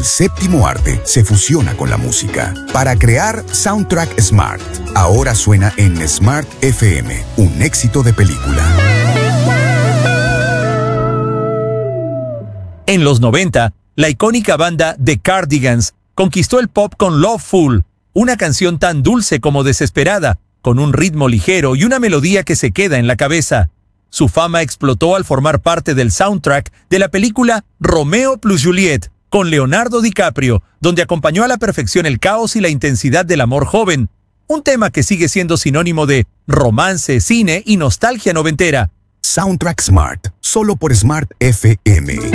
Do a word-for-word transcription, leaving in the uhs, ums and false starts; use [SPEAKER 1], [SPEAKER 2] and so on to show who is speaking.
[SPEAKER 1] séptimo arte se fusiona con la música para crear Soundtrack Smart. Ahora suena en Smart F M, un éxito de película.
[SPEAKER 2] En los noventa, la icónica banda The Cardigans conquistó el pop con Loveful, una canción tan dulce como desesperada, con un ritmo ligero y una melodía que se queda en la cabeza. Su fama explotó al formar parte del soundtrack de la película Romeo plus Juliet, con Leonardo DiCaprio, donde acompañó a la perfección el caos y la intensidad del amor joven, un tema que sigue siendo sinónimo de romance, cine y nostalgia noventera.
[SPEAKER 1] Soundtrack Smart, solo por Smart F M.